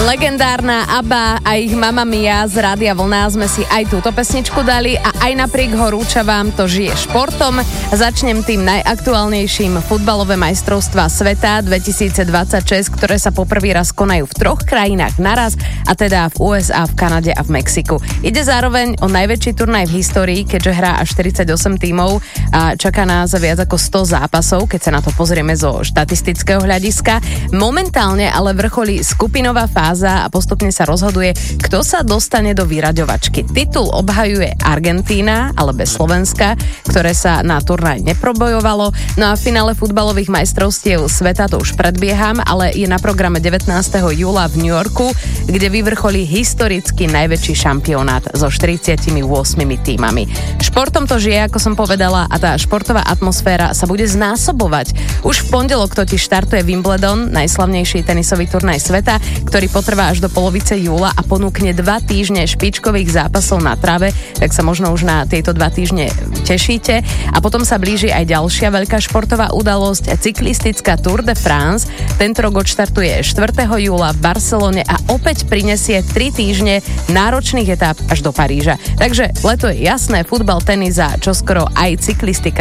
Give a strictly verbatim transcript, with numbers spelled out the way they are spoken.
Legendárna ABBA a ich Mamma Mia z Rádia Vlna sme si aj túto pesničku dali a aj napriek horúčavám to žije športom. Začnem tým najaktuálnejším. Futbalové majstrovstvá sveta dvetisícdvadsaťšesť, ktoré sa poprvý raz konajú v troch krajinách naraz, a teda v ú es á, v Kanade a v Mexiku. Ide zároveň o najväčší turnaj v histórii, keďže hrá až štyridsaťosem tímov a čaká nás viac ako sto zápasov, keď sa na to pozrieme zo štatistického hľadiska. Momentálne ale vrcholí skupinová fáza a postupne sa rozhoduje, kto sa dostane do vyraďovačky. Titul obhajuje Argentína, ale bez Slovenska, ktoré sa na turnaj neprobojovalo. No a v finále futbalových majstrovstiev sveta to už predbieham, ale je na programe devätnásteho júla v New Yorku, kde vyvrcholí historicky najväčší šampionát so štyridsiatimi ôsmimi tímami. Športom to žije, ako som povedala, a tá športová atmosféra sa bude znásobovať. Už v pondelok totiž štartuje Wimbledon, najslavnejší tenisový turnaj sveta, ktorý potrvá až do polovice júla a ponúkne dva týždne špičkových zápasov na trave, tak sa možno už na tieto dva týždne tešíte. A potom sa blíži aj ďalšia veľká športová udalosť, cyklistická Tour de France. Tento rok odštartuje štvrtého júla v Barcelone a opäť prinesie tri týždne náročných etáp až do Paríža. Takže leto je jasné, futbal, tenis a čoskoro aj cyklistika